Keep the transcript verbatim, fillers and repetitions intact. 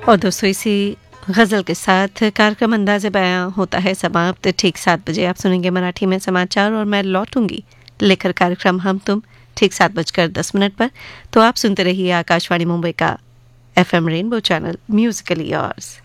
और दोस्तों इसी गज़ल के साथ कार्यक्रम अंदाज़े बयां होता है समाप्त। ठीक सात बजे आप सुनेंगे मराठी में समाचार और मैं लौटूंगी लेकर कार्यक्रम हम तुम ठीक सात बजकर दस मिनट पर। तो आप सुनते रहिए आकाशवाणी मुंबई का F M rainbow channel Musically yours.